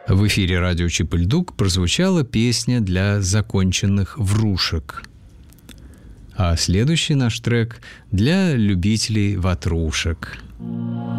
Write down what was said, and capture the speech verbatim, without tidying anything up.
В эфире радио Чип-и-Ль-Дук прозвучала песня для законченных врушек. А следующий наш трек для любителей ватрушек.